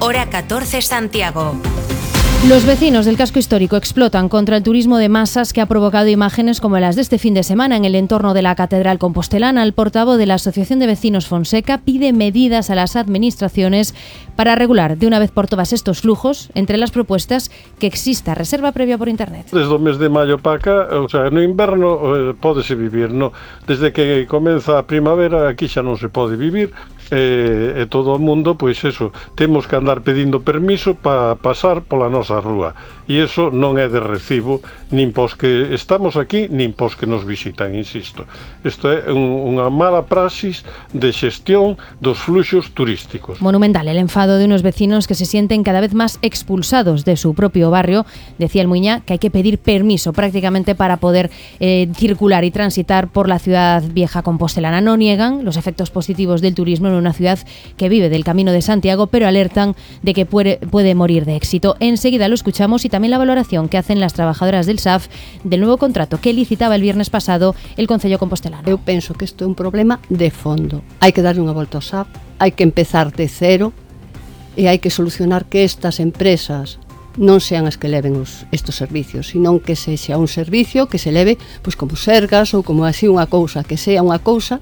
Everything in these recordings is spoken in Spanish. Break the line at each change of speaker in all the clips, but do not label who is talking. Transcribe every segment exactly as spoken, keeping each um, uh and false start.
hora catorce Santiago.
Los vecinos del casco histórico explotan contra el turismo de masas que ha provocado imágenes como las de este fin de semana en el entorno de la Catedral Compostelana. El portavoz de la Asociación de Vecinos Fonseca pide medidas a las administraciones para regular de una vez por todas estos flujos. Entre las propuestas, que exista reserva previa por internet.
Desde o mes de maio para acá, o sea, no inverno eh, pódese vivir, no. Desde que comeza a primavera aquí xa non se pode vivir. E, e todo o mundo, pois eso, temos que andar pedindo permiso para pasar pola nosa rúa, e iso non é de recibo nin pos que estamos aquí nin pos que nos visitan, insisto. Isto é un, unha mala praxis de xestión dos fluxos turísticos.
Monumental el enfado de unos vecinos que se sienten cada vez más expulsados de su propio barrio. Decía el Muiña que hay que pedir permiso prácticamente para poder eh, circular y transitar por la ciudad vieja compostelana. No niegan los efectos positivos del turismo en una ciudad que vive del Camino de Santiago, pero alertan de que puede, puede morir de éxito. Enseguida lo escuchamos, y también la valoración que hacen las trabajadoras del S A F del nuevo contrato que licitaba el viernes pasado el Concello Compostelano.
Eu penso que isto é un problema de fondo. Hai que darle unha volta ao S A F, hai que empezar de cero e hai que solucionar que estas empresas non sean as que leven os, estos servicios, senón que sexa un servicio que se leve pois como Sergas ou como así unha cousa, que sea unha cousa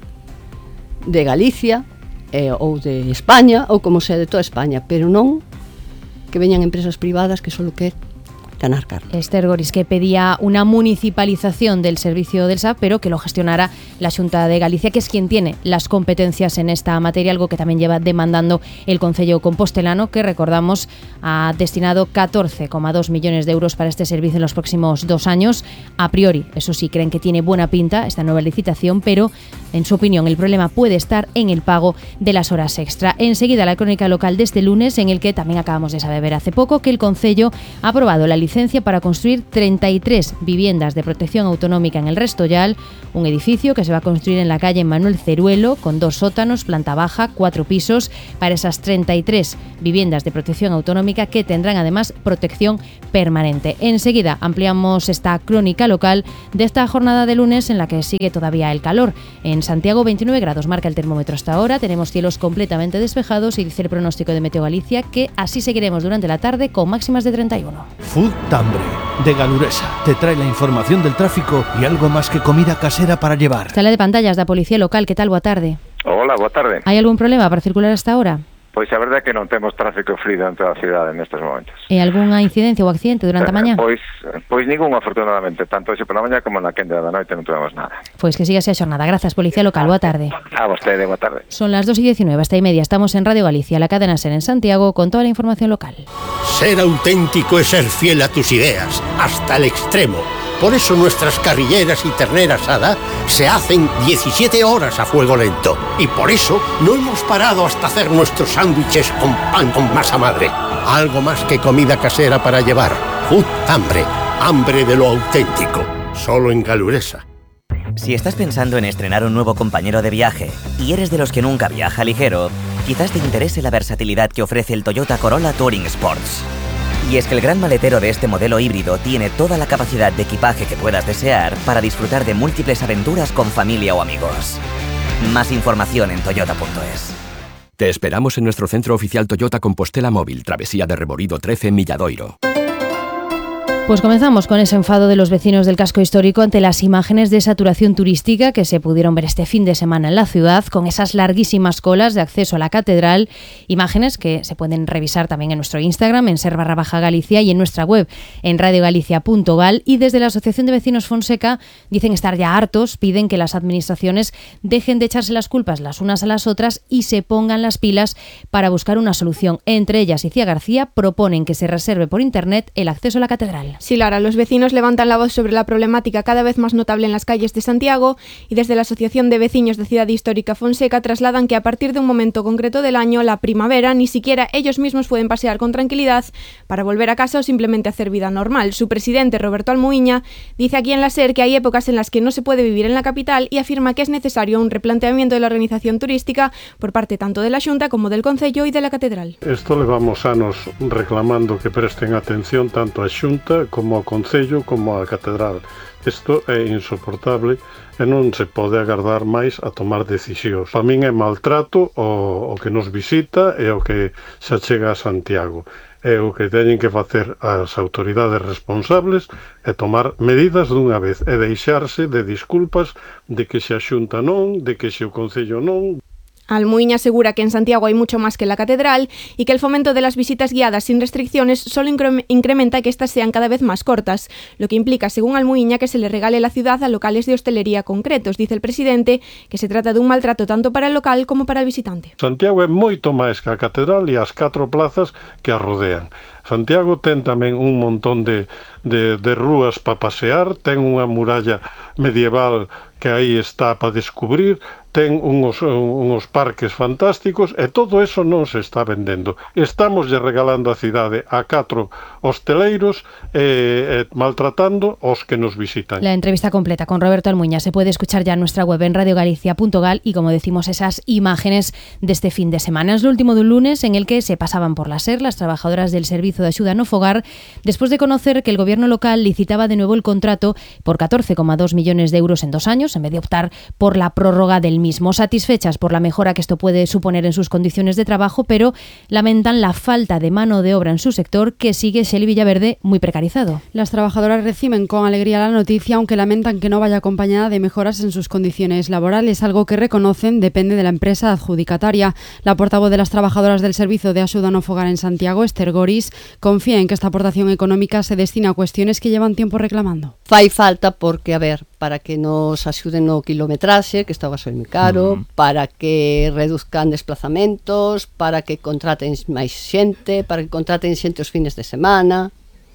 de Galicia eh, ou de España ou como sea de toda España, pero non que veñan empresas privadas que só queren ganar carne.
Esther Goris, que pedía una municipalización del servicio del S A F, pero que lo gestionara la Xunta de Galicia, que es quien tiene las competencias en esta materia, algo que también lleva demandando el Concello Compostelano, que recordamos ha destinado catorce coma dos millones de euros para este servicio en los próximos dos años. A priori, eso sí, creen que tiene buena pinta esta nueva licitación, pero en su opinión el problema puede estar en el pago de las horas extra. Enseguida la crónica local de este lunes, en el que también acabamos de saber hace poco que el Concello ha aprobado la licencia para construir treinta y tres viviendas de protección autonómica en el Restollal, un edificio que se va a construir en la calle Manuel Ceruelo, con dos sótanos, planta baja, cuatro pisos, para esas treinta y tres viviendas de protección autonómica que tendrán además protección permanente. Enseguida ampliamos esta crónica local de esta jornada de lunes, en la que sigue todavía el calor. En Santiago veintinueve grados marca el termómetro hasta ahora, tenemos cielos completamente despejados y dice el pronóstico de Meteo Galicia que así seguiremos durante la tarde con máximas de treinta y uno.
Food Tambre, de Galuresa, te trae la información del tráfico y algo más que comida casera para llevar.
Sala de pantallas da Policía Local, que tal? Boa tarde.
Hola, boa tarde.
Hai algún problema para circular hasta ahora?
Pois a verdade é que non temos tráfico fluido en toda a cidade nestes momentos.
E algunha incidencia ou accidente durante a mañá?
Pois, pois ningún, afortunadamente, tanto hoxe pola mañá como na quenda da noite non tuvemos nada.
Pois que siga así a xornada. Grazas, Policía Local. Boa tarde.
A vostede, boa tarde.
Son las dos y diecinueve, hasta y media. Estamos en Radio Galicia, la cadena SER en Santiago, con toda la información local.
Ser auténtico es ser fiel a tus ideas, hasta el extremo. Por eso nuestras carrilleras y ternera asada se hacen diecisiete horas a fuego lento. Y por eso no hemos parado hasta hacer nuestros sándwiches con pan con masa madre. Algo más que comida casera para llevar. Food Tambre, hambre de lo auténtico. Solo en Galuresa.
Si estás pensando en estrenar un nuevo compañero de viaje y eres de los que nunca viaja ligero, quizás te interese la versatilidad que ofrece el Toyota Corolla Touring Sports. Y es que el gran maletero de este modelo híbrido tiene toda la capacidad de equipaje que puedas desear para disfrutar de múltiples aventuras con familia o amigos. Más información en toyota punto es.
Te esperamos en nuestro centro oficial Toyota Compostela Móvil, Travesía de Reborido trece en Milladoiro.
Pues comenzamos con ese enfado de los vecinos del casco histórico ante las imágenes de saturación turística que se pudieron ver este fin de semana en la ciudad, con esas larguísimas colas de acceso a la catedral, imágenes que se pueden revisar también en nuestro Instagram, en ser barra baja Galicia, y en nuestra web, en radio galicia punto gal. Y desde la Asociación de Vecinos Fonseca dicen estar ya hartos, piden que las administraciones dejen de echarse las culpas las unas a las otras y se pongan las pilas para buscar una solución. Entre ellas, Icía García, proponen que se reserve por internet el acceso a la catedral.
Sí, Lara, los vecinos levantan la voz sobre la problemática cada vez más notable en las calles de Santiago, y desde la Asociación de Vecinos de Ciudad Histórica Fonseca trasladan que a partir de un momento concreto del año, la primavera, ni siquiera ellos mismos pueden pasear con tranquilidad para volver a casa o simplemente hacer vida normal. Su presidente, Roberto Almuiña, dice aquí en la SER que hay épocas en las que no se puede vivir en la capital y afirma que es necesario un replanteamiento de la organización turística por parte tanto de la Xunta como del Concello y de la Catedral.
Esto levamos anos reclamando que presten atención tanto a Xunta Xunta, como o Concello, como a Catedral. Isto é insoportable e non se pode agardar máis a tomar decisións. Para min é maltrato o, o que nos visita e o que se achega a Santiago. É o que teñen que facer as autoridades responsables é tomar medidas dunha vez e deixarse de disculpas de que se a Xunta non, de que se o Concello non.
Almuiña asegura que en Santiago hay mucho más que la catedral y que el fomento de las visitas guiadas sin restricciones solo incrementa que éstas sean cada vez más cortas, lo que implica, según Almuiña, que se le regale la ciudad a locales de hostelería concretos. Dice el presidente que se trata de un maltrato tanto para el local como para el visitante.
Santiago é moito máis que a catedral e as catro plazas que a rodean. Santiago ten tamén un montón de, de, de rúas para pasear, ten unha muralla medieval que aí está para descubrir, ten unos, unos parques fantásticos e todo eso non se está vendendo. Estamos lle regalando a cidade a catro hosteleiros e eh, maltratando os que nos visitan.
La entrevista completa con Roberto Almuiña se puede escuchar ya en nuestra web en radio galicia punto gal y, como decimos, esas imágenes de este fin de semana. Es lo último de un lunes en el que se pasaban por la SER las trabajadoras del Servicio de Axuda no Fogar después de conocer que el gobierno local licitaba de nuevo el contrato por catorce coma dos millones de euros en dos años en vez de optar por la prórroga del mismo. Satisfechas por la mejora que esto puede suponer en sus condiciones de trabajo, pero lamentan la falta de mano de obra en su sector, que sigue, Xeli Villaverde, muy precarizado.
Las trabajadoras reciben con alegría la noticia, aunque lamentan que no vaya acompañada de mejoras en sus condiciones laborales, algo que reconocen depende de la empresa adjudicataria. La portavoz de las trabajadoras del Servicio de Axuda no Fogar en Santiago, Esther Goris, confía en que esta aportación económica se destina a cuestiones que llevan tiempo reclamando.
Fai falta porque, a ver, para que nos axuden no kilometraxe, que está o gasoil moi caro, mm. para que reduzcan desplazamentos, para que contraten máis xente, para que contraten xente os fines de semana,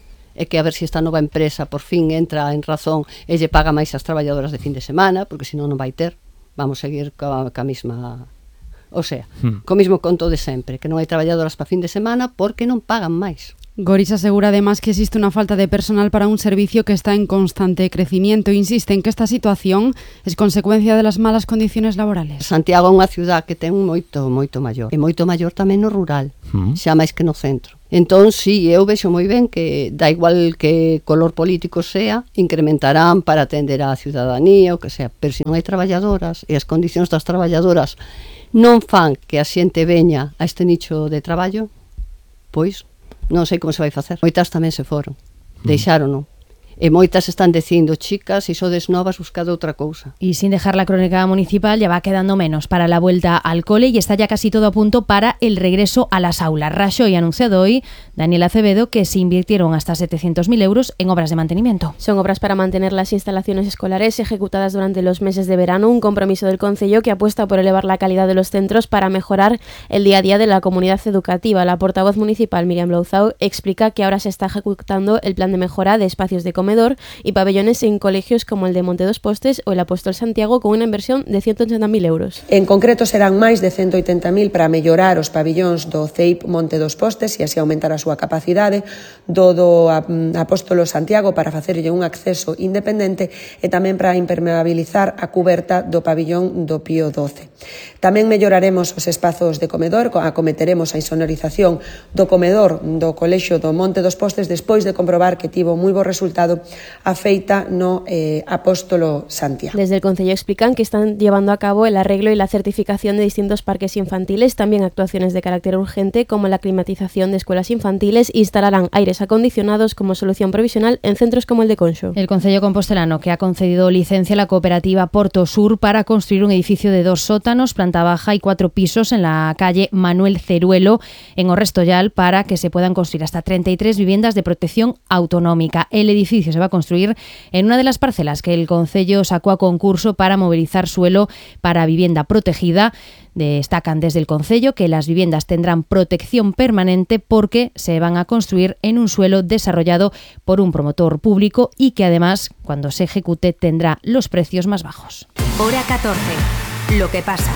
e que a ver se esta nova empresa por fin entra en razón e lle paga máis as traballadoras de fin de semana, porque senón non vai ter. Vamos seguir ca, ca mesma... O sea, mm. co mismo conto de sempre, que non hai traballadoras para fin de semana porque non pagan máis.
Goris asegura además que existe una falta de personal para un servicio que está en constante crecimiento. Insiste en que esta situación es consecuencia de las malas condiciones laborales.
Santiago é unha ciudad que ten moito, moito maior. E moito maior tamén no rural, mm. xa máis que no centro. Entón, sí, eu vexo moi ben que da igual que color político sea, incrementarán para atender á ciudadanía, o que sea. Pero se non hai traballadoras e as condicións das traballadoras non fan que a xente veña a este nicho de traballo, pois non sei como se vai facer. Moitas tamén se foron, deixárono. E moitas están dicindo, chicas, si sodes novas, buscad outra cousa.
Y sin dejar la crónica municipal, ya va quedando menos para la vuelta al cole y está ya casi todo a punto para el regreso a las aulas. Raxo y anunciado hoy Daniel Acevedo que se invirtieron hasta setecientos mil euros en obras de mantenimiento.
Son obras para mantener las instalaciones escolares ejecutadas durante los meses de verano, un compromiso del Concello que apuesta por elevar la calidad de los centros para mejorar el día a día de la comunidad educativa. La portavoz municipal Miriam Louzao explica que ahora se está ejecutando el plan de mejora de espacios de comedor y pabellones en colegios como el de Monte dos Postes o el Apóstol Santiago con una inversión de ciento ochenta mil euros.
En concreto serán máis de ciento oitenta mil para mellorar os pabillóns do C E I P Monte dos Postes e así aumentar a súa capacidade, do do Apóstolo Santiago para facerlle un acceso independente e tamén para impermeabilizar a cuberta do pabillón do Pío doce. Tamén melloraremos os espazos de comedor, acometeremos a insonorización do comedor do Colexio do Monte dos Postes despois de comprobar que tivo moi bo resultado a feita no eh, Apóstolo Santiago.
Desde el Concello explican que están llevando a cabo el arreglo y la certificación de distintos parques infantiles, también actuaciones de carácter urgente como la climatización de escuelas infantiles, instalarán aires acondicionados como solución provisional en centros como el de Conxo.
El Concello compostelano que ha concedido licencia a la cooperativa Porto Sur para construir un edificio de dos sótanos, planta baja y cuatro pisos en la calle Manuel Ceruelo en Orrestollal para que se puedan construir hasta treinta y tres viviendas de protección autonómica. El edificio se va a construir en una de las parcelas que el Concello sacó a concurso para movilizar suelo para vivienda protegida. Destacan desde el Concello que las viviendas tendrán protección permanente porque se van a construir en un suelo desarrollado por un promotor público y que además, cuando se ejecute, tendrá los precios más bajos.
Hora catorce. Lo que pasa.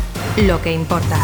Lo que importa.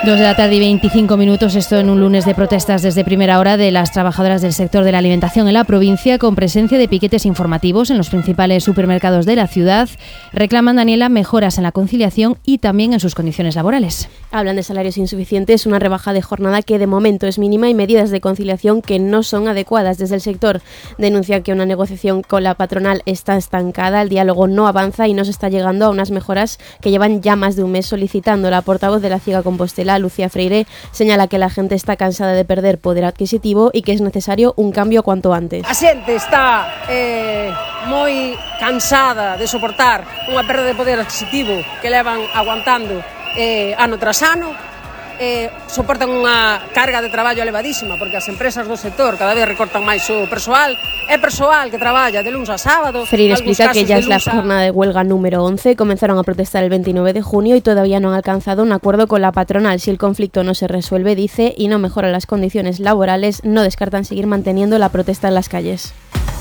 Dos de la tarde y veinticinco minutos, esto en un lunes de protestas desde primera hora de las trabajadoras del sector de la alimentación en la provincia, con presencia de piquetes informativos en los principales supermercados de la ciudad. Reclaman, Daniela, mejoras en la conciliación y también en sus condiciones laborales.
Hablan de salarios insuficientes, una rebaja de jornada que de momento es mínima y medidas de conciliación que no son adecuadas. Desde el sector denuncian que una negociación con la patronal está estancada, el diálogo no avanza y no se está llegando a unas mejoras que llevan ya más de un mes solicitando. La portavoz de la Ciega Compostela, Lucía Freire, señala que la gente está cansada de perder poder adquisitivo y que es necesario un cambio cuanto antes.
A xente está eh, moi cansada de soportar unha perda de poder adquisitivo que levan aguantando eh, ano tras ano. Eh, soportan unha carga de traballo elevadísima porque as empresas do sector cada vez recortan máis o persoal. É persoal que traballa de luns a sábado.
Freire explica que ya es la jornada de huelga número once. Comenzaron a protestar el veintinueve de junio y todavía no han alcanzado un acuerdo con la patronal. Si el conflicto no se resuelve, dice, y no mejoran las condiciones laborales, no descartan seguir manteniendo la protesta en las calles.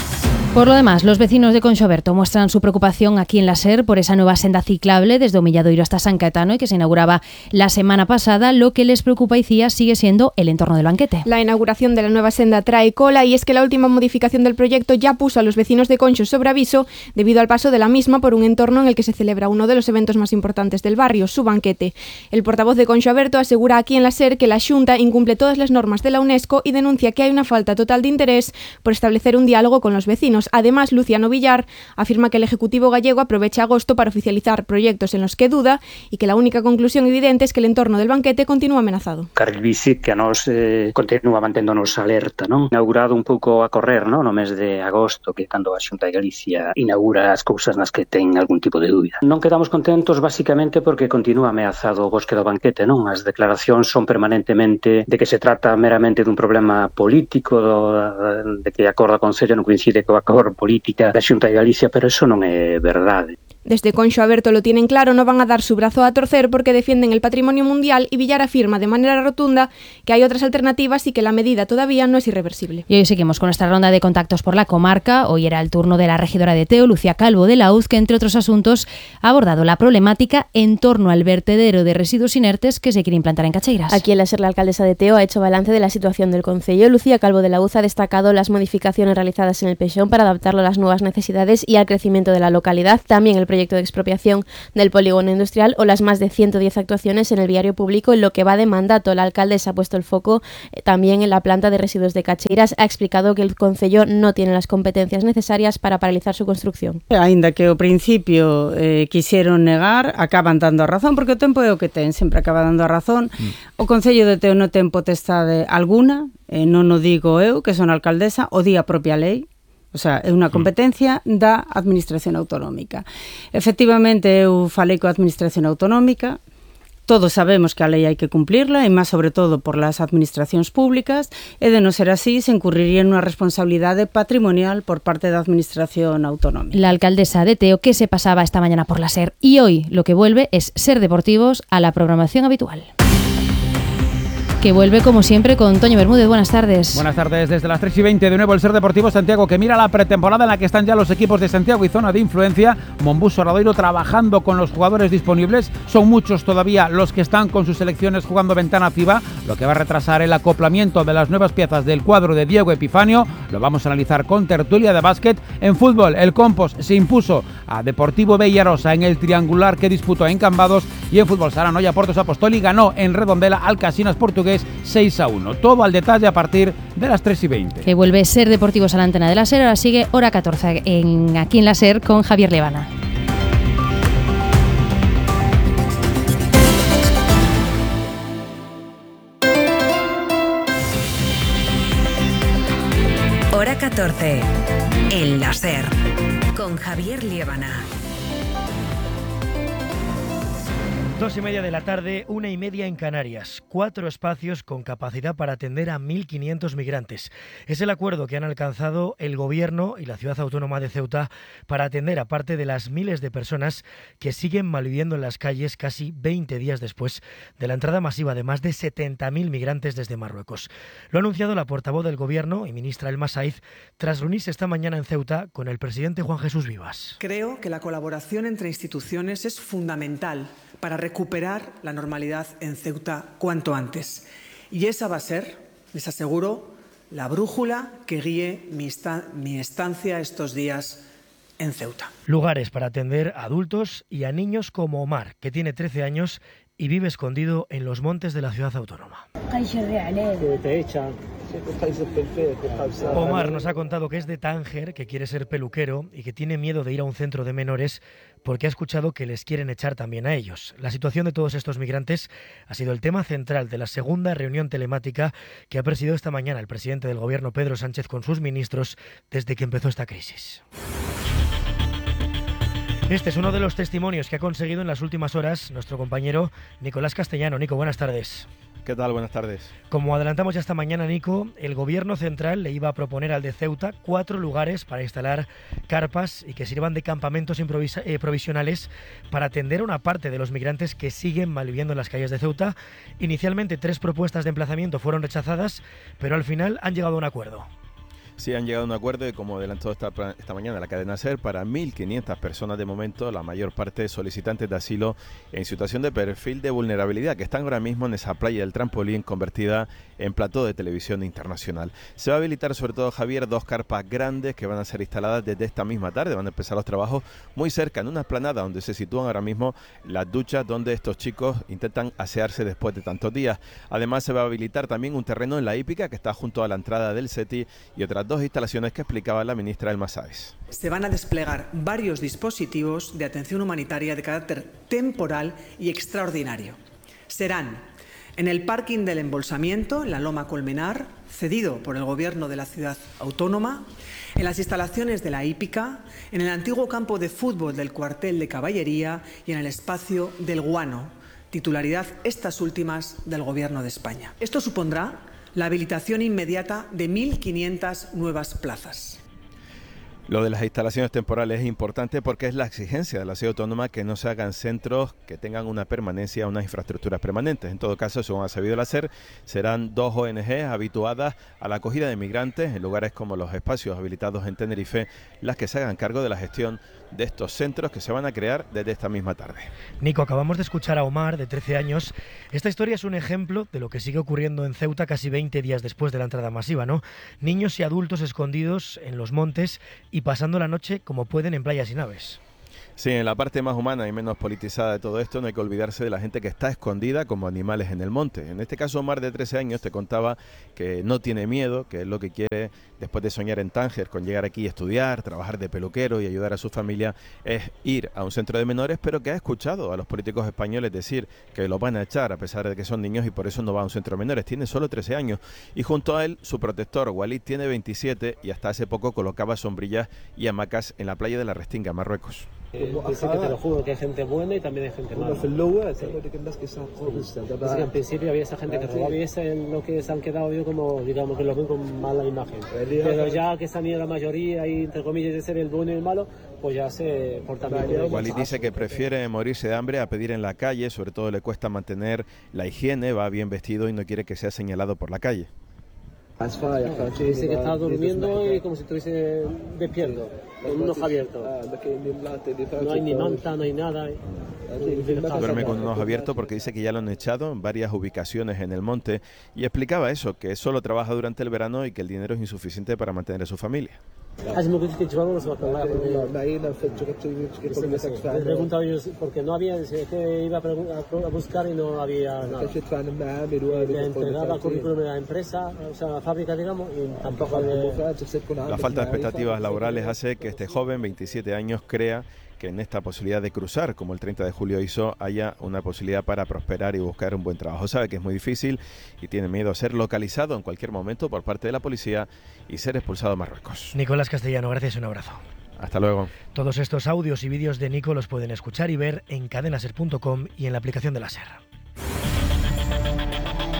Por lo demás, los vecinos de Conxoberto muestran su preocupación aquí en la SER por esa nueva senda ciclable desde Omilladoiro hasta San Caetano y que se inauguraba la semana pasada. Lo que les preocupa, Icía, sigue siendo el entorno del banquete.
La inauguración de la nueva senda trae cola y es que la última modificación del proyecto ya puso a los vecinos de Conxo sobre aviso debido al paso de la misma por un entorno en el que se celebra uno de los eventos más importantes del barrio, su banquete. El portavoz de Conxoberto asegura aquí en la SER que la Xunta incumple todas las normas de la UNESCO y denuncia que hay una falta total de interés por establecer un diálogo con los vecinos. Además, Luciano Villar afirma que el Ejecutivo gallego aprovecha agosto para oficializar proyectos en los que duda y que la única conclusión evidente es que el entorno del banquete continúa amenazado.
Carril bici que a nos eh, continúa manténdonos alerta, non? Inaugurado un pouco a correr, non? No mes de agosto, que cando a Xunta de Galicia inaugura as cousas nas que ten algún tipo de dúbida. Non quedamos contentos basicamente porque continúa ameazado o bosque do banquete, non? As declaracións son permanentemente de que se trata meramente dun problema político, do, de que a Acordo Concello non coincide co Acordo política da Xunta de Galicia, pero eso non é verdade.
Desde Conxoberto lo tienen claro, no van a dar su brazo a torcer porque defienden el patrimonio mundial y Villar afirma de manera rotunda que hay otras alternativas y que la medida todavía no es irreversible.
Y hoy seguimos con nuestra ronda de contactos por la comarca. Hoy era el turno de la regidora de Teo, Lucía Calvo de la U Z, que entre otros asuntos ha abordado la problemática en torno al vertedero de residuos inertes que se quiere implantar en Cacheiras.
Aquí en la SER, la alcaldesa de Teo ha hecho balance de la situación del concello. Lucía Calvo de la U Z ha destacado las modificaciones realizadas en el Pexón para adaptarlo a las nuevas necesidades y al crecimiento de la localidad. También el proyecto de expropiación del polígono industrial o las más de ciento diez actuaciones en el viario público en lo que va de mandato. La alcaldesa ha puesto el foco eh, también en la planta de residuos de Cacheiras. Ha explicado que el concello no tiene las competencias necesarias para paralizar su construcción.
Ainda que ao principio eh, quixeron negar, acaban dando a razón, porque o tempo é o que ten, sempre acaba dando a razón. Mm. O concello de Teo non ten potestade alguna, eh, non o digo eu, que son alcaldesa, o di a propia lei. O sea, é unha competencia da Administración Autonómica. Efectivamente, eu falei coa Administración Autonómica, todos sabemos que a lei hai que cumplirla, e máis sobre todo por las administracións públicas, e de non ser así, se incurriría en unha responsabilidade patrimonial por parte da Administración Autonómica.
La alcaldesa de Teo, que se pasaba esta mañana por la SER, y hoy lo que vuelve es Ser Deportivos a la programación habitual. Que vuelve como siempre con Toño Bermúdez. Buenas tardes.
Buenas tardes. Desde las tres y veinte de nuevo el Ser Deportivo Santiago, que mira la pretemporada en la que están ya los equipos de Santiago y zona de influencia. Monbus Obradoiro trabajando con los jugadores disponibles. Son muchos todavía los que están con sus selecciones jugando ventana FIBA, lo que va a retrasar el acoplamiento de las nuevas piezas del cuadro de Diego Epifanio. Lo vamos a analizar con tertulia de básquet. En fútbol, el Compos se impuso a Deportivo Bellarosa en el triangular que disputó en Cambados, y en fútbol sala Noia Portos Apostoli ganó en Redondela al Casinas Portugués seis a uno. Todo al detalle a partir de las tres y veinte.
Que vuelve Ser Deportivos a la antena de la SER. Ahora sigue hora catorce en, aquí en la SER con Javier Levana.
Hora catorce en la SER con Javier Liébana.
Dos y media de la tarde, una y media en Canarias. Cuatro espacios con capacidad para atender a mil quinientos migrantes. Es el acuerdo que han alcanzado el Gobierno y la Ciudad Autónoma de Ceuta para atender a parte de las miles de personas que siguen malviviendo en las calles casi veinte días después de la entrada masiva de más de setenta mil migrantes desde Marruecos. Lo ha anunciado la portavoz del Gobierno y ministra Elma Saiz tras reunirse esta mañana en Ceuta con el presidente Juan Jesús Vivas.
Creo que la colaboración entre instituciones es fundamental para recuperar recuperar la normalidad en Ceuta cuanto antes. Y esa va a ser, les aseguro, la brújula que guíe mi, mi estancia estos días en Ceuta.
Lugares para atender a adultos y a niños como Omar, que tiene trece años y vive escondido en los montes de la ciudad autónoma. Omar nos ha contado que es de Tánger, que quiere ser peluquero y que tiene miedo de ir a un centro de menores porque ha escuchado que les quieren echar también a ellos. La situación de todos estos migrantes ha sido el tema central de la segunda reunión telemática que ha presidido esta mañana el presidente del gobierno Pedro Sánchez con sus ministros desde que empezó esta crisis. Este es uno de los testimonios que ha conseguido en las últimas horas nuestro compañero Nicolás Castellano. Nico, buenas tardes.
¿Qué tal? Buenas tardes.
Como adelantamos ya esta mañana, Nico, el gobierno central le iba a proponer al de Ceuta cuatro lugares para instalar carpas y que sirvan de campamentos improvisa- eh, provisionales para atender a una parte de los migrantes que siguen malviviendo en las calles de Ceuta. Inicialmente tres propuestas de emplazamiento fueron rechazadas, pero al final han llegado a un acuerdo.
Sí, han llegado a un acuerdo y, como adelantó esta, esta mañana la cadena SER, para mil quinientas personas de momento, la mayor parte solicitantes de asilo en situación de perfil de vulnerabilidad, que están ahora mismo en esa playa del Trampolín convertida en plató de televisión internacional. Se va a habilitar, sobre todo, Javier, dos carpas grandes que van a ser instaladas desde esta misma tarde. Van a empezar los trabajos muy cerca, en una explanada donde se sitúan ahora mismo las duchas donde estos chicos intentan asearse después de tantos días. Además, se va a habilitar también un terreno en la hípica que está junto a la entrada del SETI y otras dos instalaciones que explicaba la ministra Elma Sáez.
Se van a desplegar varios dispositivos de atención humanitaria de carácter temporal y extraordinario. Serán en el parking del embolsamiento, en la Loma Colmenar, cedido por el gobierno de la ciudad autónoma, en las instalaciones de la hípica, en el antiguo campo de fútbol del cuartel de caballería y en el espacio del Guano, titularidad estas últimas del gobierno de España. Esto supondrá la habilitación inmediata de mil quinientas nuevas plazas.
Lo de las instalaciones temporales es importante porque es la exigencia de la ciudad autónoma que no se hagan centros que tengan una permanencia, unas infraestructuras permanentes. En todo caso, según ha sabido el hacer, serán dos O N Ges habituadas a la acogida de migrantes en lugares como los espacios habilitados en Tenerife, las que se hagan cargo de la gestión de estos centros que se van a crear desde esta misma tarde.
Nico, acabamos de escuchar a Omar, de trece años. Esta historia es un ejemplo de lo que sigue ocurriendo en Ceuta casi veinte días después de la entrada masiva, ¿no? Niños y adultos escondidos en los montes y pasando la noche como pueden en playas y naves.
Sí, en la parte más humana y menos politizada de todo esto no hay que olvidarse de la gente que está escondida como animales en el monte. En este caso, Omar, de trece años, te contaba que no tiene miedo, que es lo que quiere después de soñar en Tánger con llegar aquí a estudiar, trabajar de peluquero y ayudar a su familia, es ir a un centro de menores, pero que ha escuchado a los políticos españoles decir que lo van a echar a pesar de que son niños y por eso no va a un centro de menores. Tiene solo trece años y junto a él su protector, Walid, tiene veintisiete y hasta hace poco colocaba sombrillas y hamacas en la playa de la Restinga, Marruecos.
Eh, dice que te lo juro que hay gente buena y también hay gente mala. Sí. Dice que en principio había esa gente que robaba y ese en lo que se han quedado yo como, digamos, que lo ven con mala imagen. Pero ya que se han ido la mayoría y entre comillas de ser el bueno y el malo, pues ya se portan bien.
Walid dice que prefiere morirse de hambre a pedir en la calle, sobre todo le cuesta mantener la higiene, va bien vestido y no quiere que sea señalado por la calle.
Dice que está durmiendo y como si estuviese despierto, con un ojo abierto. No hay ni manta, no hay nada.
Duerme con un ojo abierto porque dice que ya lo han echado en varias ubicaciones en el monte y explicaba eso, que solo trabaja durante el verano y que el dinero es insuficiente para mantener a su familia.
Me he preguntado yo porque no había, es que iba a buscar y no había nada. Le entregaba currículum de la empresa, o sea, la fábrica, digamos, y tampoco había...
La falta de expectativas laborales hace que este joven, veintisiete años, crea que en esta posibilidad de cruzar, como el treinta de julio hizo, haya una posibilidad para prosperar y buscar un buen trabajo. Sabe que es muy difícil y tiene miedo a ser localizado en cualquier momento por parte de la policía y ser expulsado a Marruecos.
Nicolás Castellano, gracias y un abrazo.
Hasta luego.
Todos estos audios y vídeos de Nico los pueden escuchar y ver en cadenaser punto com y en la aplicación de la SER.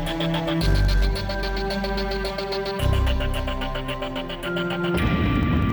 Ante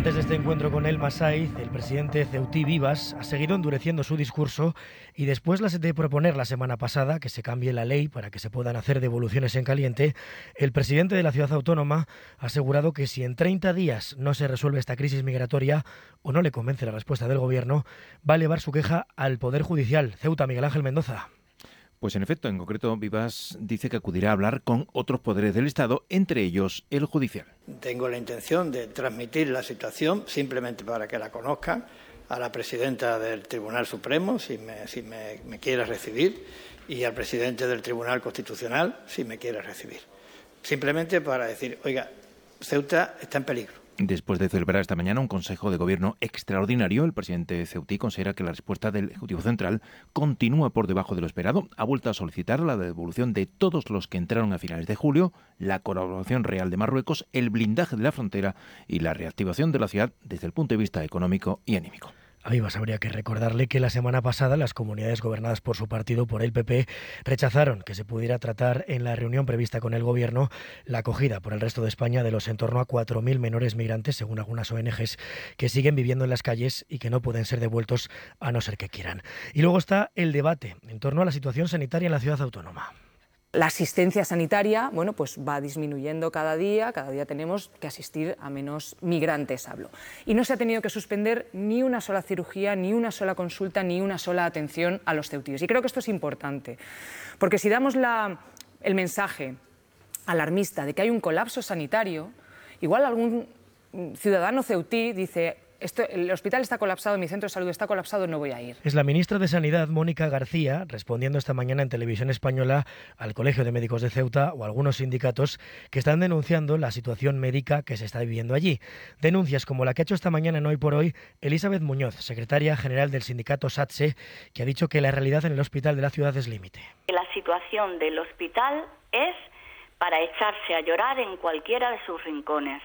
Antes de este encuentro con el Masaiz, el presidente ceutí Vivas ha seguido endureciendo su discurso y después de proponer la semana pasada que se cambie la ley para que se puedan hacer devoluciones en caliente, el presidente de la ciudad autónoma ha asegurado que si en treinta días no se resuelve esta crisis migratoria o no le convence la respuesta del gobierno, va a elevar su queja al Poder Judicial. Ceuta, Miguel Ángel Mendoza.
Pues en efecto, en concreto, Vivas dice que acudirá a hablar con otros poderes del Estado, entre ellos el judicial.
Tengo la intención de transmitir la situación, simplemente para que la conozcan, a la presidenta del Tribunal Supremo, si me, si me, me quiere recibir, y al presidente del Tribunal Constitucional, si me quiere recibir. Simplemente para decir, oiga, Ceuta está en peligro.
Después de celebrar esta mañana un Consejo de Gobierno extraordinario, el presidente ceutí considera que la respuesta del Ejecutivo Central continúa por debajo de lo esperado. Ha vuelto a solicitar la devolución de todos los que entraron a finales de julio, la colaboración real de Marruecos, el blindaje de la frontera y la reactivación de la ciudad desde el punto de vista económico y anímico.
A Vivas habría que recordarle que la semana pasada las comunidades gobernadas por su partido, por el P P, rechazaron que se pudiera tratar en la reunión prevista con el Gobierno la acogida por el resto de España de los en torno a cuatro mil menores migrantes, según algunas O N Ges, que siguen viviendo en las calles y que no pueden ser devueltos a no ser que quieran. Y luego está el debate en torno a la situación sanitaria en la ciudad autónoma.
La asistencia sanitaria, bueno, pues va disminuyendo cada día, cada día tenemos que asistir a menos migrantes, hablo. Y no se ha tenido que suspender ni una sola cirugía, ni una sola consulta, ni una sola atención a los ceutíes. Y creo que esto es importante, porque si damos la, el mensaje alarmista de que hay un colapso sanitario, igual algún ciudadano ceutí dice: Esto, el hospital está colapsado, mi centro de salud está colapsado, no voy a ir.
Es la ministra de Sanidad, Mónica García, respondiendo esta mañana en Televisión Española al Colegio de Médicos de Ceuta o a algunos sindicatos que están denunciando la situación médica que se está viviendo allí. Denuncias como la que ha hecho esta mañana en Hoy por Hoy Elizabeth Muñoz, secretaria general del sindicato SATSE, que ha dicho que la realidad en el hospital de la ciudad es límite.
La situación del hospital es para echarse a llorar en cualquiera de sus rincones.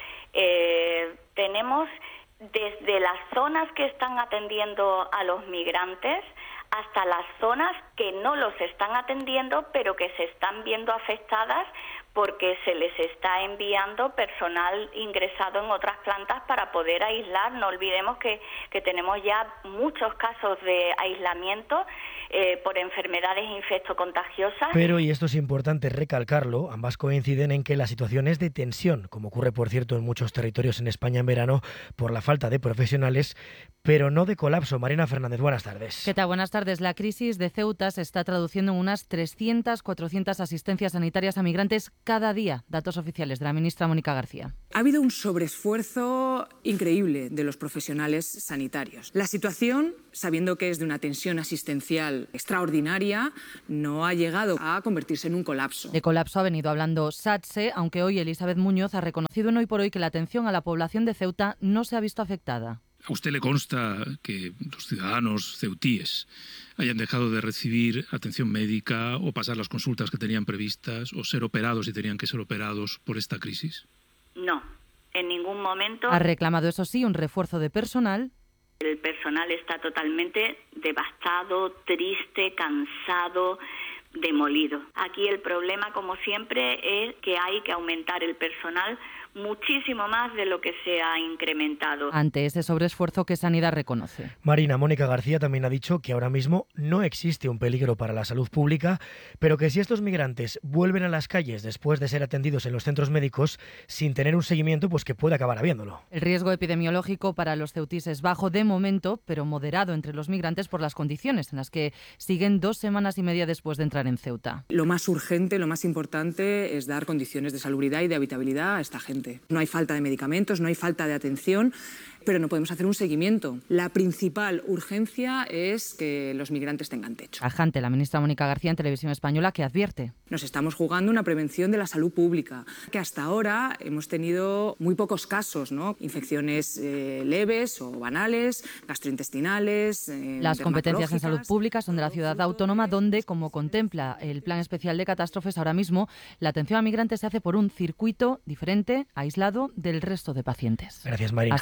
Eh, tenemos desde las zonas que están atendiendo a los migrantes hasta las zonas que no los están atendiendo, pero que se están viendo afectadas porque se les está enviando personal ingresado en otras plantas para poder aislar. No olvidemos que, que tenemos ya muchos casos de aislamiento eh, por enfermedades infectocontagiosas.
Pero, y esto es importante recalcarlo, ambas coinciden en que la situación es de tensión, como ocurre, por cierto, en muchos territorios en España en verano, por la falta de profesionales, pero no de colapso. Marina Fernández, buenas tardes.
¿Qué tal? Buenas tardes. La crisis de Ceuta se está traduciendo en unas trescientas, cuatrocientas asistencias sanitarias a migrantes cada día, datos oficiales de la ministra Mónica García.
Ha habido un sobreesfuerzo increíble de los profesionales sanitarios. La situación, sabiendo que es de una tensión asistencial extraordinaria, no ha llegado a convertirse en un colapso.
De colapso ha venido hablando SATSE, aunque hoy Elizabeth Muñoz ha reconocido en Hoy por Hoy que la atención a la población de Ceuta no se ha visto afectada.
¿A usted le consta que los ciudadanos ceutíes hayan dejado de recibir atención médica o pasar las consultas que tenían previstas o ser operados si tenían que ser operados por esta crisis?
No, en ningún momento.
Ha reclamado, eso sí, un refuerzo de personal.
El personal está totalmente devastado, triste, cansado, demolido. Aquí el problema, como siempre, es que hay que aumentar el personal muchísimo más de lo que se ha incrementado.
Ante ese sobreesfuerzo que Sanidad reconoce.
Marina, Mónica García también ha dicho que ahora mismo no existe un peligro para la salud pública, pero que si estos migrantes vuelven a las calles después de ser atendidos en los centros médicos sin tener un seguimiento, pues que puede acabar habiéndolo.
El riesgo epidemiológico para los ceutíes es bajo de momento, pero moderado entre los migrantes por las condiciones en las que siguen dos semanas y media después de entrar en Ceuta.
Lo más urgente, lo más importante es dar condiciones de salubridad y de habitabilidad a esta gente. No hay falta de medicamentos, no hay falta de atención, pero no podemos hacer un seguimiento. La principal urgencia es que los migrantes tengan techo.
Tajante la ministra Mónica García en Televisión Española, que advierte.
Nos estamos jugando una prevención de la salud pública, que hasta ahora hemos tenido muy pocos casos, ¿no? Infecciones eh, leves o banales, gastrointestinales. Eh,
Las competencias en salud pública son de la ciudad autónoma, donde, como contempla el Plan Especial de Catástrofes, ahora mismo la atención a migrantes se hace por un circuito diferente, aislado del resto de pacientes.
Gracias, Marina.
Hasta ahora.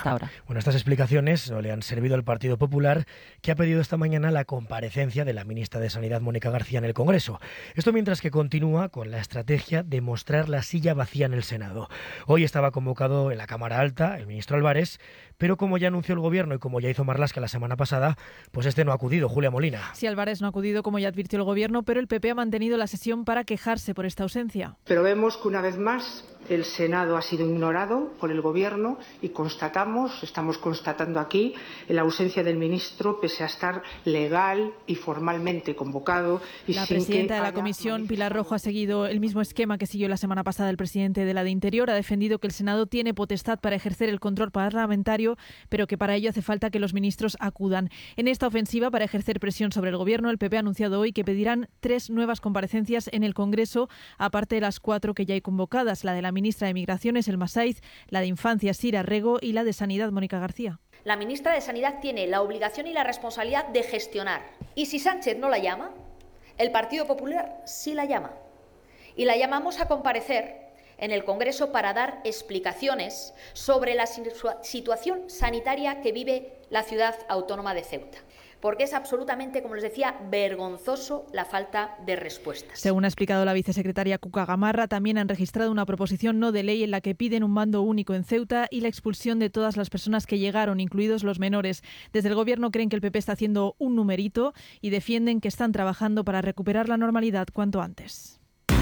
Bueno, estas explicaciones no le han servido al Partido Popular, que ha pedido esta mañana la comparecencia de la ministra de Sanidad, Mónica García, en el Congreso. Esto mientras que continúa con la estrategia de mostrar la silla vacía en el Senado. Hoy estaba convocado en la Cámara Alta el ministro Álvarez, pero como ya anunció el Gobierno y como ya hizo Marlaska la semana pasada, pues este no ha acudido. Julia Molina.
Sí, Álvarez no ha acudido, como ya advirtió el Gobierno, pero el P P ha mantenido la sesión para quejarse por esta ausencia.
Pero vemos que una vez más el Senado ha sido ignorado por el Gobierno y constatamos, estamos constatando aquí, la ausencia del ministro pese a estar legal y formalmente convocado. Y
la
sin
presidenta
que
de la Comisión, Pilar Rojo, ha seguido el mismo esquema que siguió la semana pasada el presidente de la de Interior. Ha defendido que el Senado tiene potestad para ejercer el control parlamentario, pero que para ello hace falta que los ministros acudan. En esta ofensiva para ejercer presión sobre el Gobierno, el P P ha anunciado hoy que pedirán tres nuevas comparecencias en el Congreso, aparte de las cuatro que ya hay convocadas, la de la ministra de Migraciones, Elma Saiz, la de Infancia, Sira Rego, y la de Sanidad, Mónica García.
La ministra de Sanidad tiene la obligación y la responsabilidad de gestionar. Y si Sánchez no la llama, el Partido Popular sí la llama. Y la llamamos a comparecer en el Congreso para dar explicaciones sobre la situación sanitaria que vive la ciudad autónoma de Ceuta. Porque es absolutamente, como les decía, vergonzoso la falta de respuestas.
Según ha explicado la vicesecretaria Cuca Gamarra, también han registrado una proposición no de ley en la que piden un mando único en Ceuta y la expulsión de todas las personas que llegaron, incluidos los menores. Desde el Gobierno creen que el P P está haciendo un numerito y defienden que están trabajando para recuperar la normalidad cuanto antes.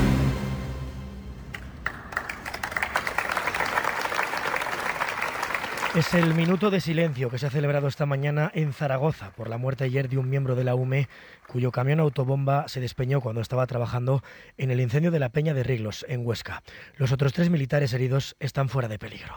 Es el minuto de silencio que se ha celebrado esta mañana en Zaragoza por la muerte ayer de un miembro de la U M E cuyo camión autobomba se despeñó cuando estaba trabajando en el incendio de la Peña de Riglos, en Huesca. Los otros tres militares heridos están fuera de peligro.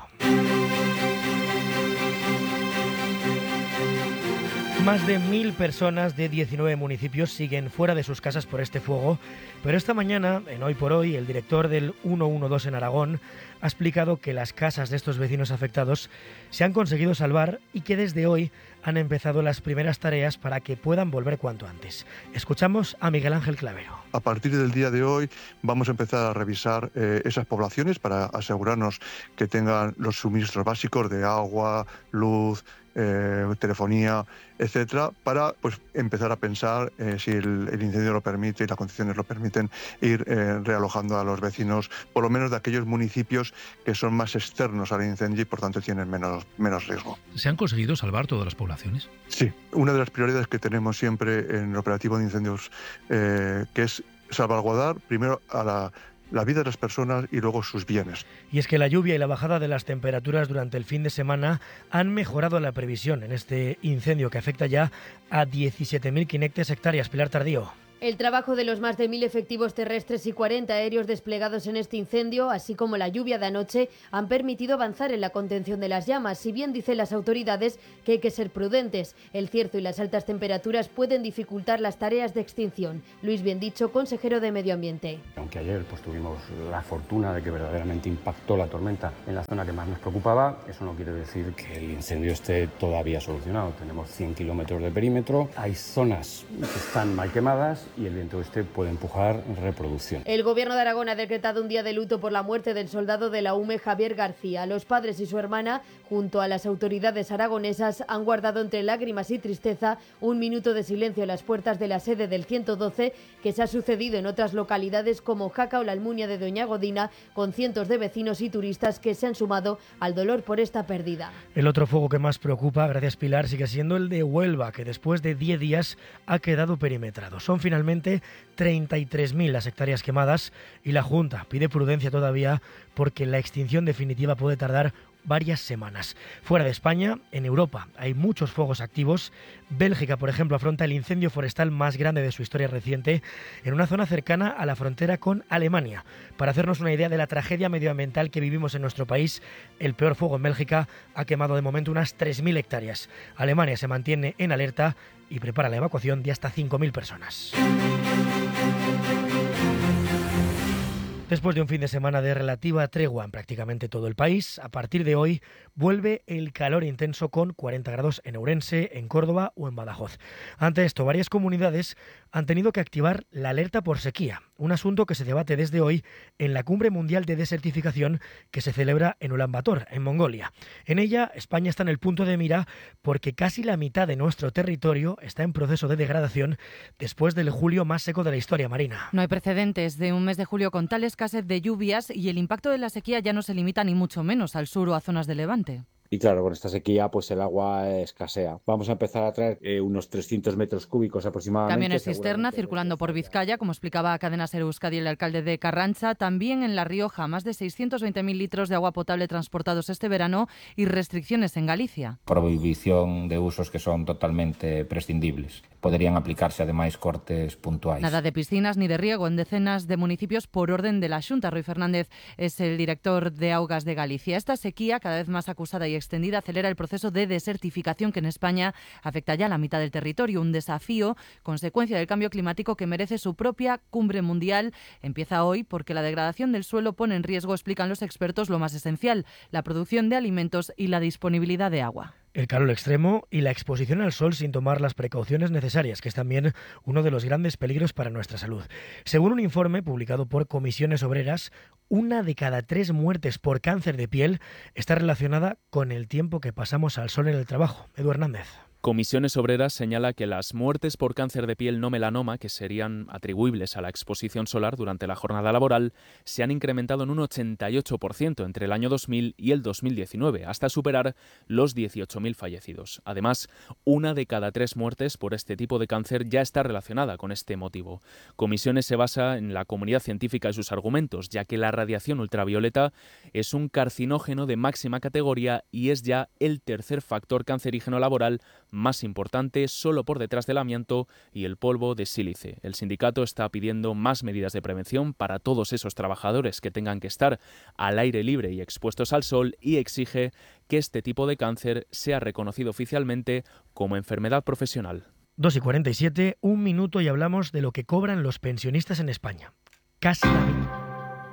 Más de mil personas de diecinueve municipios siguen fuera de sus casas por este fuego, pero esta mañana, en Hoy por Hoy, el director del ciento doce en Aragón ha explicado que las casas de estos vecinos afectados se han conseguido salvar y que desde hoy han empezado las primeras tareas para que puedan volver cuanto antes. Escuchamos a Miguel Ángel Clavero.
A partir del día de hoy vamos a empezar a revisar eh, esas poblaciones para asegurarnos que tengan los suministros básicos de agua, luz, eh, telefonía, etcétera, para pues empezar a pensar eh, si el, el incendio lo permite y las condiciones lo permiten, ir eh, realojando a los vecinos, por lo menos de aquellos municipios que son más externos al incendio y por tanto tienen menos, menos riesgo.
¿Se han conseguido salvar todas las poblaciones?
Sí, una de las prioridades que tenemos siempre en el operativo de incendios, eh, que es salvaguardar primero a la la vida de las personas y luego sus bienes.
Y es que la lluvia y la bajada de las temperaturas durante el fin de semana han mejorado la previsión en este incendio que afecta ya a diecisiete mil quinientas hectáreas. Pilar Tardío.
El trabajo de los más de mil efectivos terrestres y cuarenta aéreos desplegados en este incendio, así como la lluvia de anoche, han permitido avanzar en la contención de las llamas. Si bien dicen las autoridades que hay que ser prudentes, el cierzo y las altas temperaturas pueden dificultar las tareas de extinción. Luis Biendicho, consejero de Medio Ambiente.
Aunque ayer pues, tuvimos la fortuna de que verdaderamente impactó la tormenta en la zona que más nos preocupaba, eso no quiere decir que el incendio esté todavía solucionado. Tenemos cien kilómetros de perímetro, hay zonas que están mal quemadas y el viento este puede empujar reproducción.
El Gobierno de Aragón ha decretado un día de luto por la muerte del soldado de la U M E, Javier García. Los padres y su hermana, junto a las autoridades aragonesas, han guardado entre lágrimas y tristeza un minuto de silencio a las puertas de la sede del ciento doce, que se ha sucedido en otras localidades como Jaca o la Almunia de Doña Godina, con cientos de vecinos y turistas que se han sumado al dolor por esta pérdida.
El otro fuego que más preocupa, gracias Pilar, sigue siendo el de Huelva, que después de diez días ha quedado perimetrado. Son finalmente treinta y tres mil las hectáreas quemadas y la Junta pide prudencia todavía porque la extinción definitiva puede tardar varias semanas. Fuera de España, en Europa, hay muchos fuegos activos. Bélgica, por ejemplo, afronta el incendio forestal más grande de su historia reciente en una zona cercana a la frontera con Alemania. Para hacernos una idea de la tragedia medioambiental que vivimos en nuestro país, el peor fuego en Bélgica ha quemado de momento unas tres mil hectáreas. Alemania se mantiene en alerta y prepara la evacuación de hasta cinco mil personas. Después de un fin de semana de relativa tregua en prácticamente todo el país, a partir de hoy vuelve el calor intenso con cuarenta grados en Ourense, en Córdoba o en Badajoz. Ante esto, varias comunidades han tenido que activar la alerta por sequía. un asunto que se debate desde hoy en la Cumbre Mundial de Desertificación que se celebra en Ulan Bator, en Mongolia. En ella, España está en el punto de mira porque casi la mitad de nuestro territorio está en proceso de degradación después del julio más seco de la historia, Marina.
No hay precedentes de un mes de julio con tal escasez de lluvias y el impacto de la sequía ya no se limita ni mucho menos al sur o a zonas de Levante.
Y claro, con esta sequía pues el agua escasea. Vamos a empezar a traer eh, unos trescientos metros cúbicos aproximadamente.
Camiones cisterna circulando por Vizcaya, como explicaba a Cadena Ser Euskadi el alcalde de Carrancha. También en La Rioja, más de seiscientos veinte mil litros de agua potable transportados este verano y restricciones en Galicia.
Prohibición de usos que son totalmente prescindibles. Podrían aplicarse además cortes puntuales.
Nada de piscinas ni de riego en decenas de municipios por orden de la Xunta. Rui Fernández es el director de Augas de Galicia. Esta sequía, cada vez más acusada y extendida, acelera el proceso de desertificación que en España afecta ya a la mitad del territorio. Un desafío, consecuencia del cambio climático que merece su propia cumbre mundial. Empieza hoy porque la degradación del suelo pone en riesgo, explican los expertos, lo más esencial, la producción de alimentos y la disponibilidad de agua.
El calor extremo y la exposición al sol sin tomar las precauciones necesarias, que es también uno de los grandes peligros para nuestra salud. Según un informe publicado por Comisiones Obreras, una de cada tres muertes por cáncer de piel está relacionada con el tiempo que pasamos al sol en el trabajo. Edu Hernández.
Comisiones Obreras señala que las muertes por cáncer de piel no melanoma, que serían atribuibles a la exposición solar durante la jornada laboral, se han incrementado en un ochenta y ocho por ciento entre el año dos mil y el dos mil diecinueve, hasta superar los dieciocho mil fallecidos. Además, una de cada tres muertes por este tipo de cáncer ya está relacionada con este motivo. Comisiones se basa en la comunidad científica y sus argumentos, ya que la radiación ultravioleta es un carcinógeno de máxima categoría y es ya el tercer factor cancerígeno laboral más importante, solo por detrás del amianto y el polvo de sílice. El sindicato está pidiendo más medidas de prevención para todos esos trabajadores que tengan que estar al aire libre y expuestos al sol y exige que este tipo de cáncer sea reconocido oficialmente como enfermedad profesional.
dos y cuarenta y siete, un minuto y hablamos de lo que cobran los pensionistas en España. Casi la mitad.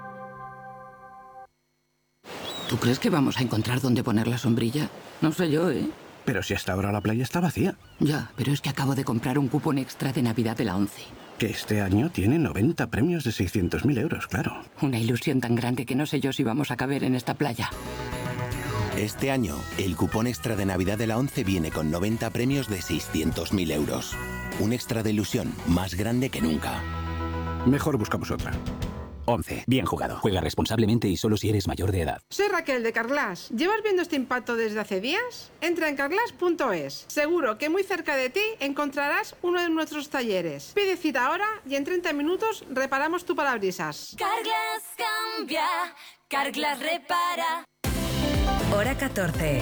¿Tú crees que vamos a encontrar dónde poner la sombrilla? No sé yo, ¿eh?
Pero si hasta ahora la playa está vacía.
Ya, pero es que acabo de comprar un cupón extra de Navidad de la ONCE.
Que este año tiene noventa premios de seiscientos mil euros, claro.
Una ilusión tan grande que no sé yo si vamos a caber en esta playa.
Este año, el cupón extra de Navidad de la ONCE viene con noventa premios de seiscientos mil euros. Un extra de ilusión más grande que nunca.
Mejor buscamos otra.
once. Bien jugado. Juega responsablemente y solo si eres mayor de edad.
Soy Raquel de Carglass. ¿Llevas viendo este impacto desde hace días? Entra en carglass punto es. Seguro que muy cerca de ti encontrarás uno de nuestros talleres. Pide cita ahora y en treinta minutos reparamos tu parabrisas.
Carglass cambia, Carglass repara. Hora catorce.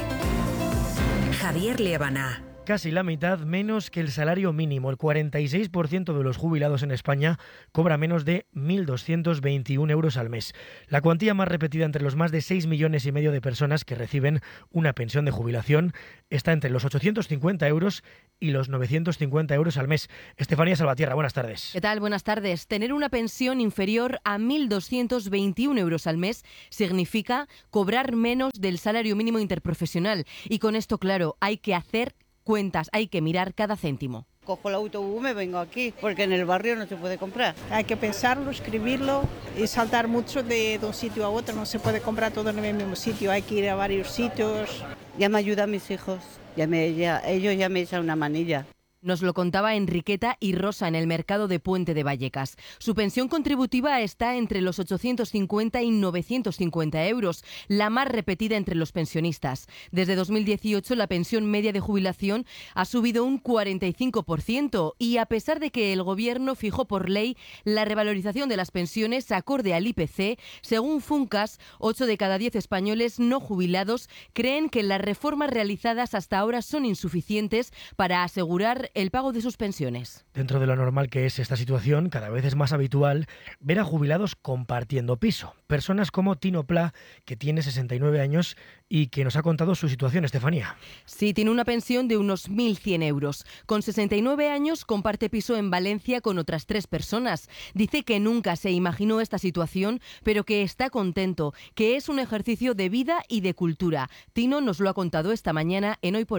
Javier Liébana.
Casi la mitad menos que el salario mínimo. El cuarenta y seis por ciento de los jubilados en España cobra menos de mil doscientos veintiún euros al mes. La cuantía más repetida entre los más de seis millones y medio de personas que reciben una pensión de jubilación está entre los ochocientos cincuenta euros y los novecientos cincuenta euros al mes. Estefanía Salvatierra, buenas tardes.
¿Qué tal? Buenas tardes. Tener una pensión inferior a mil doscientos veintiún euros al mes significa cobrar menos del salario mínimo interprofesional. Y con esto, claro, hay que hacer cuentas, hay que mirar cada céntimo.
Cojo el autobús, me vengo aquí, porque en el barrio no se puede comprar.
Hay que pensarlo, escribirlo y saltar mucho de, de un sitio a otro. No se puede comprar todo en el mismo sitio, hay que ir a varios sitios.
Ya me ayudan mis hijos, ya me, ya, ellos ya me echan una manilla.
Nos lo contaba Enriqueta y Rosa en el mercado de Puente de Vallecas. Su pensión contributiva está entre los ochocientos cincuenta y novecientos cincuenta euros, la más repetida entre los pensionistas. Desde dos mil dieciocho la pensión media de jubilación ha subido un cuarenta y cinco por ciento y a pesar de que el Gobierno fijó por ley la revalorización de las pensiones acorde al I P C, según Funcas, ocho de cada diez españoles no jubilados creen que las reformas realizadas hasta ahora son insuficientes para asegurar el pago de sus pensiones.
Dentro de lo normal que es esta situación, cada vez es más habitual ver a jubilados compartiendo piso. Personas como Tino Pla, que tiene sesenta y nueve años y que nos ha contado su situación, Estefanía.
Sí, tiene una pensión de unos mil cien euros. Con sesenta y nueve años comparte piso en Valencia con otras tres personas. Dice que nunca se imaginó esta situación, pero que está contento, que es un ejercicio de vida y de cultura. Tino nos lo ha contado esta mañana en Hoy por Hoy.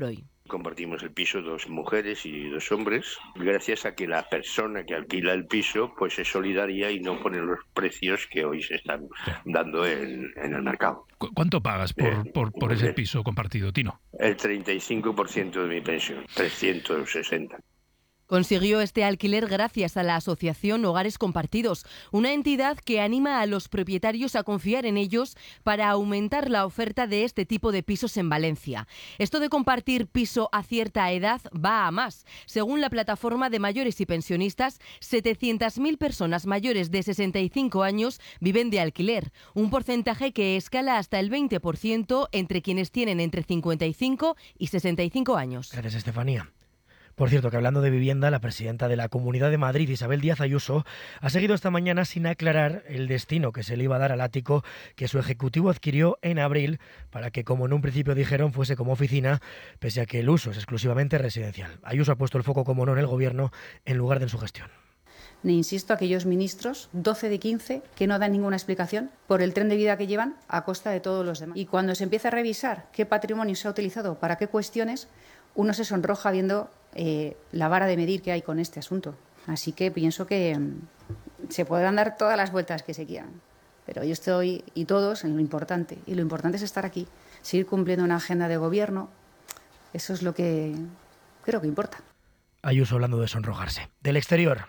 Compartimos el piso dos mujeres y dos hombres, gracias a que la persona que alquila el piso pues es solidaria y no pone los precios que hoy se están dando en, en el mercado.
¿Cu- ¿Cuánto pagas por,
Eh,
por, por ese piso compartido, Tino?
El treinta y cinco por ciento de mi pensión, trescientos sesenta.
Consiguió este alquiler gracias a la asociación Hogares Compartidos, una entidad que anima a los propietarios a confiar en ellos para aumentar la oferta de este tipo de pisos en Valencia. Esto de compartir piso a cierta edad va a más. Según la plataforma de mayores y pensionistas, setecientas mil personas mayores de sesenta y cinco años viven de alquiler, un porcentaje que escala hasta el veinte por ciento entre quienes tienen entre cincuenta y cinco y sesenta y cinco años.
Gracias, Estefanía. Por cierto, que hablando de vivienda, la presidenta de la Comunidad de Madrid, Isabel Díaz Ayuso, ha seguido esta mañana sin aclarar el destino que se le iba a dar al ático que su ejecutivo adquirió en abril para que, como en un principio dijeron, fuese como oficina, pese a que el uso es exclusivamente residencial. Ayuso ha puesto el foco, como no, en el gobierno en lugar de en su gestión.
Le insisto a aquellos ministros, doce de quince, que no dan ninguna explicación por el tren de vida que llevan a costa de todos los demás. Y cuando se empieza a revisar qué patrimonio se ha utilizado para qué cuestiones, uno se sonroja viendo eh, la vara de medir que hay con este asunto. Así que pienso que mm, se podrán dar todas las vueltas que se quieran. Pero yo estoy, y todos, en lo importante. Y lo importante es estar aquí, seguir cumpliendo una agenda de gobierno. Eso es lo que creo que importa.
Ayuso hablando de sonrojarse. Del exterior.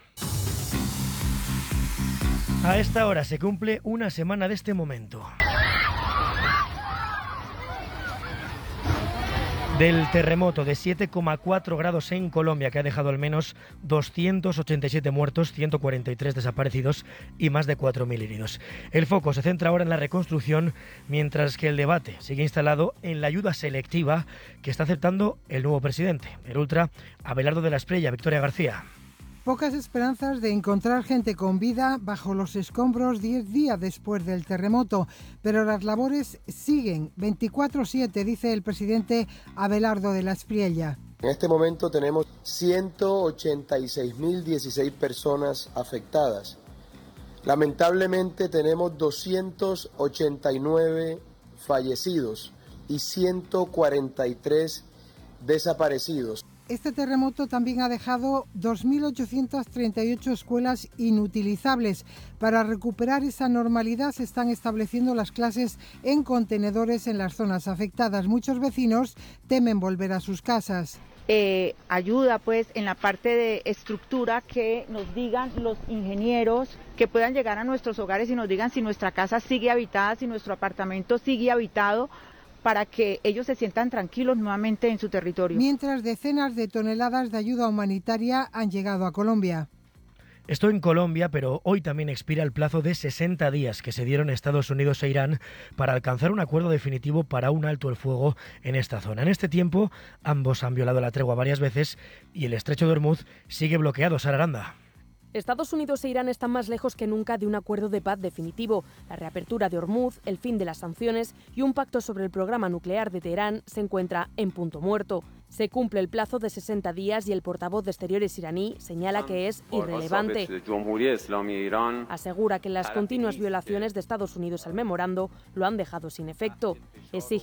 A esta hora se cumple una semana de este momento. Del terremoto de siete coma cuatro grados en Colombia, que ha dejado al menos doscientos ochenta y siete muertos, ciento cuarenta y tres desaparecidos y más de cuatro mil heridos. El foco se centra ahora en la reconstrucción, mientras que el debate sigue instalado en la ayuda selectiva que está aceptando el nuevo presidente, el ultra Abelardo de la Espriella. Victoria García.
Pocas esperanzas de encontrar gente con vida bajo los escombros diez días después del terremoto, pero las labores siguen. veinticuatro siete, dice el presidente Abelardo de la Espriella.
En este momento tenemos ciento ochenta y seis mil dieciséis personas afectadas. Lamentablemente tenemos doscientos ochenta y nueve fallecidos y ciento cuarenta y tres desaparecidos.
Este terremoto también ha dejado dos mil ochocientas treinta y ocho escuelas inutilizables. Para recuperar esa normalidad se están estableciendo las clases en contenedores en las zonas afectadas. Muchos vecinos temen volver a sus casas.
Eh, ayuda pues en la parte de estructura, que nos digan los ingenieros, que puedan llegar a nuestros hogares y nos digan si nuestra casa sigue habitada, si nuestro apartamento sigue habitado, para que ellos se sientan tranquilos nuevamente en su territorio.
Mientras decenas de toneladas de ayuda humanitaria han llegado a Colombia.
Esto en Colombia, pero hoy también expira el plazo de sesenta días que se dieron Estados Unidos e Irán para alcanzar un acuerdo definitivo para un alto el fuego en esta zona. En este tiempo, ambos han violado la tregua varias veces y el estrecho de Hormuz sigue bloqueado. Sara Aranda.
Estados Unidos e Irán están más lejos que nunca de un acuerdo de paz definitivo. La reapertura de Hormuz, el fin de las sanciones y un pacto sobre el programa nuclear de Teherán se encuentra en punto muerto. Se cumple el plazo de sesenta días y el portavoz de Exteriores iraní señala que es irrelevante. Asegura que las continuas violaciones de Estados Unidos al memorando lo han dejado sin efecto. Exige